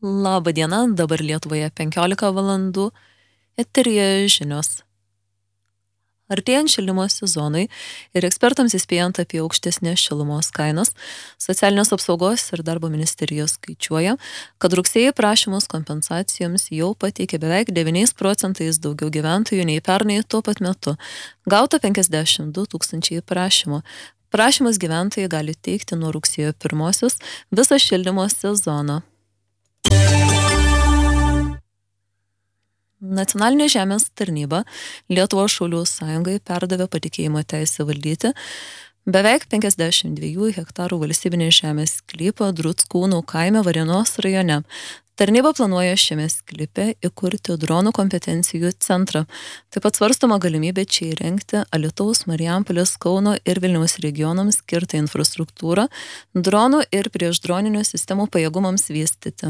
Labą dieną, dabar Lietuvoje 15 valandų, eteryje žinios. Artėjant šildymo sezonui ir ekspertams įspėjant apie aukštesnės šilumos kainas, Socialinės apsaugos ir darbo ministerija skaičiuoja, kad rugsėjį prašymus kompensacijoms jau pateikė beveik 9% daugiau gyventojų nei pernai tuo pat metu. Gauta 52 tūkstančiai prašymų. Prašymus gyventojai gali teikti nuo rugsėjo 1 visą šildymo sezoną. Nacionalinė žemės tarnyba Lietuvos šaulių sąjungai perdavė patikėjimo teisę valdyti beveik 52 hektarų valstybinės žemės sklypą Druckūnų kaime Varėnos rajone. Tarnyba planuoja šiame sklype įkurti dronų kompetencijų centrą. Taip pat svarstoma galimybė čia įrengti Alytaus, Marijampolės, Kauno ir Vilniaus regionams skirtą infrastruktūrą, dronų ir priešdroninių sistemų pajėgumams vystyti.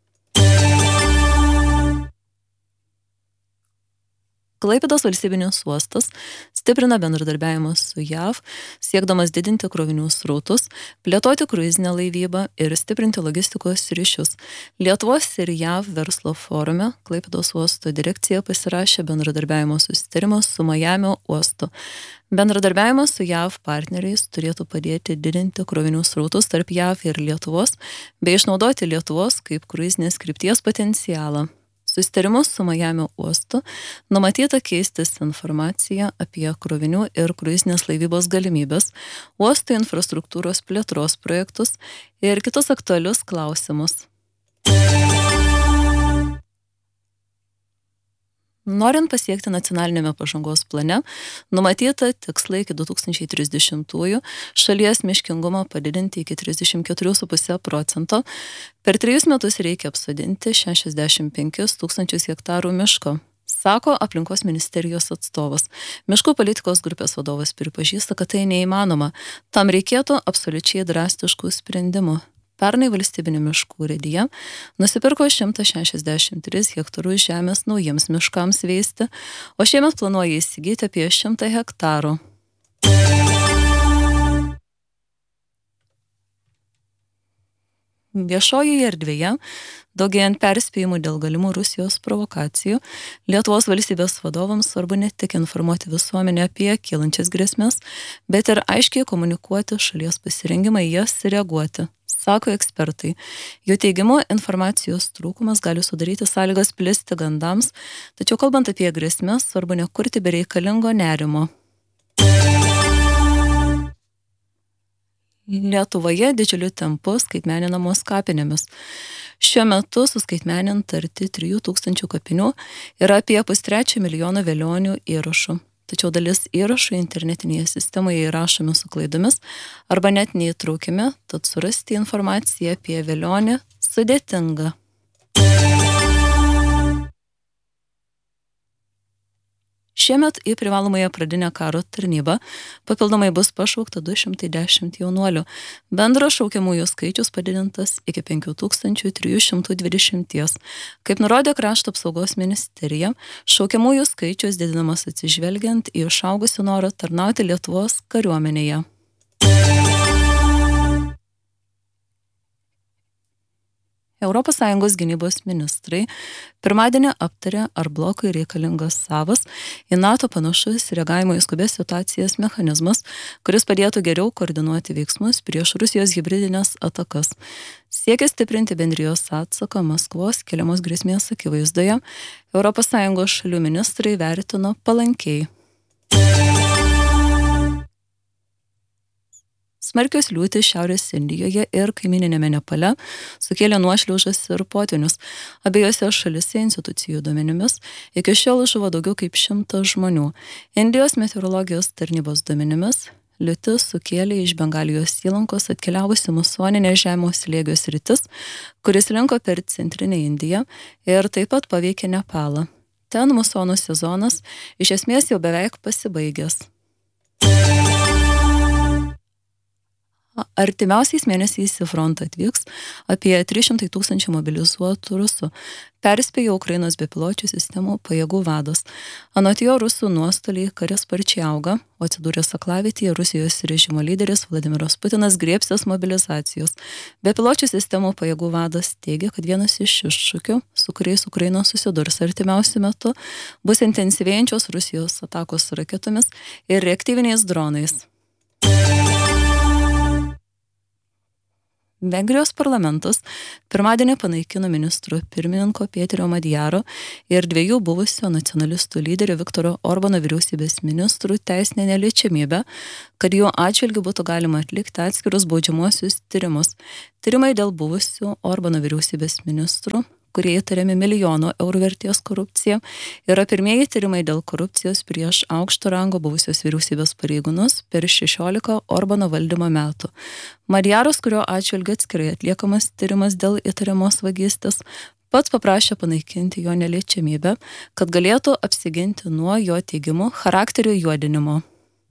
Klaipėdos valstybinis uostas stiprina bendradarbiavimą su JAV, siekdamas didinti krovinių srautus, plėtoti kruizinę laivybą ir stiprinti logistikos ryšius. Lietuvos ir JAV verslo forume Klaipėdos uosto direkcija pasirašė bendradarbiavimo susitarimą su Majamio uostu. Bendradarbiavimas su JAV partneriais turėtų padėti didinti krovinių srautus tarp JAV ir Lietuvos, bei išnaudoti Lietuvos kaip kruizinės krypties potencialą. Susitarimus su Majamio uostu numatyta keistis informacija apie krovinių ir kruizinės laivybos galimybės, uosto infrastruktūros plėtros projektus ir kitus aktualius klausimus. Norint pasiekti nacionalinėme pažangos plane, numatyta tikslai iki 2030-ųjų šalies miškingumą padidinti iki 34,5%. Per 3 metus reikia apsodinti 65 tūkstančius hektarų miško, sako aplinkos ministerijos atstovas. Miškų politikos grupės vadovas pripažįsta, kad tai neįmanoma. Tam reikėtų absoliučiai drastiškų sprendimų. Pernai valstybinių miškų urėdija nusipirko 163 hektarus žemės naujiems miškams veisti, o šiemet planuoja įsigyti apie 100 hektarų. Viešojoje erdvėje, daugėjant perspėjimų dėl galimų Rusijos provokacijų, Lietuvos valstybės vadovams svarbu ne tik informuoti visuomenę apie kylančias grėsmes, bet ir aiškiai komunikuoti šalies pasirengimą į jas reaguoti, sako ekspertai. Jų teigimu, informacijos trūkumas gali sudaryti sąlygas plisti gandams, tačiau kalbant apie grėsmes, svarbu nekurti bereikalingo nerimo. Lietuvoje didžiuliu tempu skaitmeninamos kapinėmis. Šiuo metu suskaitmeninta arti 3000 kapinių yra apie 3,5 milijono velionių įrašų. Tačiau dalis įrašų internetinėje sistemoje įrašomi su klaidomis arba net neįtraukiami, tad surasti informaciją apie velionį sudėtinga. Šiemet į privalomąją pradinę karo tarnybą papildomai bus pašaukta 210 jaunuolių. Bendras šaukiamųjų skaičius padidintas iki 5320. Kaip nurodė Krašto apsaugos ministerija, šaukiamųjų skaičius didinamas atsižvelgiant į išaugusį norą tarnauti Lietuvos kariuomenėje. ES gynybos ministrai pirmadienį aptarė, ar blokui reikalingas savas į NATO panašus reagavimo į skubės situacijas mechanizmas, kuris padėtų geriau koordinuoti veiksmus prieš Rusijos hibridinės atakas. Siekia stiprinti bendrijos atsaką Maskvos keliamos grėsmės akivaizdoje, ES šalių ministrai vertino palankiai. Smarkios liūtys Šiaurės Indijoje ir kaimyninėme Nepale sukėlė nuošliaužas ir potvynius. Abiejose šalise institucijų duomenimis iki šiol žuvo daugiau kaip 100 žmonių. Indijos meteorologijos tarnybos duomenimis liūtis sukėlė iš Bengalijos įlankos atkeliavusi musoninė žemo slėgio sritis, kuris linko per centrinę Indiją ir taip pat paveikė Nepalą. Ten musonų sezonas iš esmės jau beveik pasibaigęs. Artimiausiais mėnesiais į frontą atvyks apie 300 000 mobilizuotų rusų, perspėjo Ukrainos bepiločių sistemų pajėgų vadas. Anot jo, rusų nuostoliai kare sparčiai auga, o atsidūręs aklavietėje Rusijos režimo lyderis Vladimiras Putinas griebsis mobilizacijos. Bepiločių sistemų pajėgų vadas teigia, kad vienas iš iššūkių, su kuriais Ukraina susidurs artimiausiu metu, bus intensyvėjančios Rusijos atakos raketomis ir reaktyviniais dronais. Vengrijos parlamentas pirmadienį panaikino ministro pirmininko Pėterio Madjaro ir dviejų buvusio nacionalistų lyderio Viktoro Orbano vyriausybės ministrų teisinę neliečiamybę, kad jų atžvilgiu būtų galima atlikti atskirus baudžiamuosius tyrimus. Tyrimai dėl buvusių Orbano vyriausybės ministrų, kurie įtariami milijono eurų vertės korupcija, yra pirmieji tyrimai dėl korupcijos prieš aukšto rango buvusios vyriausybės pareigūnus per 16 Orbano valdymo metų. Madjaras, kurio atžvilgiu atskirai atliekamas tyrimas dėl įtariamos vagystės, pats paprašė panaikinti jo neliečiamybę, kad galėtų apsiginti nuo jo teigimų charakterio juodinimo.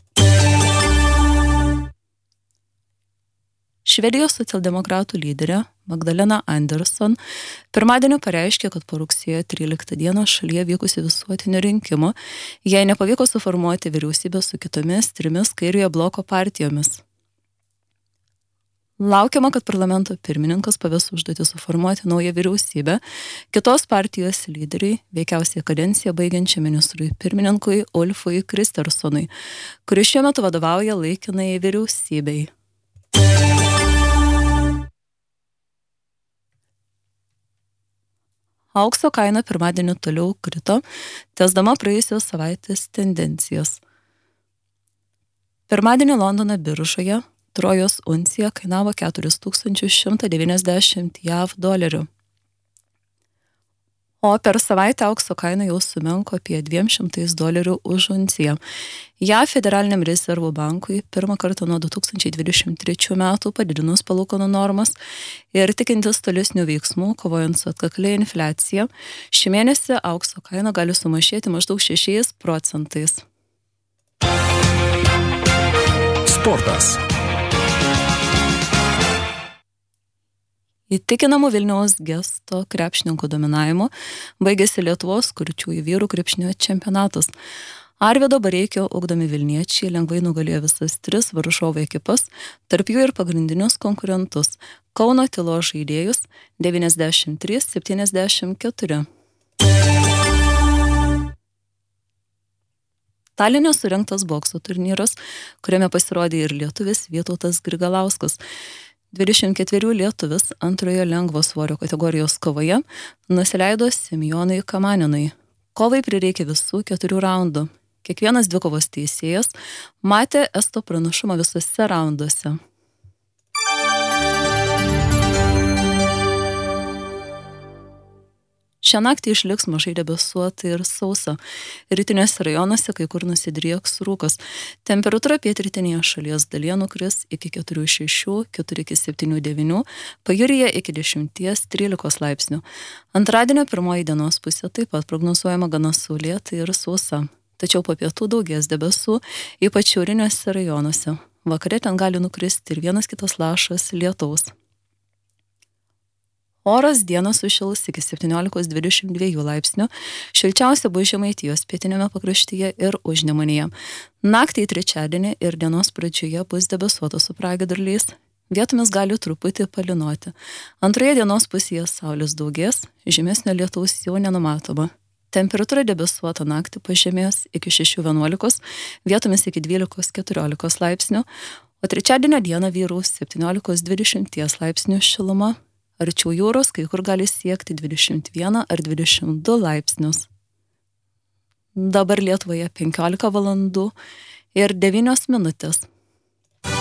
Švedijos socialdemokratų lyderė Magdalena Andersson pirmadienį pareiškė, kad po rugsėjo 13 dieną šalyje vykusių visuotinių rinkimų jai nepavyko suformuoti vyriausybę su kitomis 3 kairiojo bloko partijomis. Laukiama, kad parlamento pirmininkas paves užduotį suformuoti naują vyriausybę kitos partijos lyderiui, veikiausiai kadenciją baigiančiam ministrui pirmininkui Ulfui Kristersonui, kuris šiuo metu vadovauja laikinai vyriausybei. Aukso kaina pirmadienį toliau krito, tęsdama praėjusios savaitės tendencijas. Pirmadienį Londono biržoje trojos uncija kainavo 4190 JAV dolerių. O per savaitę aukso kaina jau sumenko apie $200 už unciją. JAV Federaliniam rezervų bankui pirmą kartą nuo 2023 metų padidinus palūkanų normas ir tikintis tolesnių veiksmų, kovojant su atkaklia infliacija, šį mėnesį aukso kaina gali sumažėti maždaug 6%. Sportas. Įtikinamu Vilniaus Gesto krepšininkų dominavimu baigėsi Lietuvos kurčiųjų vyrų krepšinio čempionatas. Arvydo Bareikio ugdomi vilniečiai lengvai nugalėjo visas 3 varžovų ekipas, tarp jų ir pagrindinius konkurentus – Kauno Tylos žaidėjus 93-74. Taline surengtas bokso turnyras, kuriame pasirodė ir lietuvis Vytautas Grigalauskas. 24 lietuvis antrojo lengvo svorio kategorijos kovoje nusileido Simeonui Kamaninui. Kovai prireikė visų 4 raundų. Kiekvienas dvikovos teisėjas matė esto pranašumą visuose raunduose. Šią naktį išliks mažai debesuota ir sausa. Rytiniuose rajonuose kai kur nusidrieks rūkas. Temperatūra pietrytinėje šalies dalyje nukris iki 4,6, 4,7,9, pajūryje iki 10-13 laipsnių. Antradienio pirmoji dienos pusė taip pat prognozuojama gana saulėta ir sausa. Tačiau po pietų daugės debesų, ypač šiauriniuose rajonuose. Vakare ten gali nukristi ir vienas kitas lašas lietaus. Oras dieną sušils iki 17-22 laipsnių, šilčiausia bus Žemaitijos pietiniame pakraštyje ir Užnemunėje. Naktį į trečiadienį ir dienos pradžioje bus debesuota su pragiedruliais, vietomis gali truputį palynoti. Antroje dienos pusėje saulės daugės, žymesnio lietaus jau nenumatoma. Temperatūra debesuota naktį pažemės iki 6-11, vietomis iki 12-14 laipsnių, o trečiadienio dieną vyraus 17-20 laipsnių šiluma. Arčiau jūros kai kur gali siekti 21 ar 22 laipsnius. Dabar Lietuvoje 15 valandų ir 9 minutės.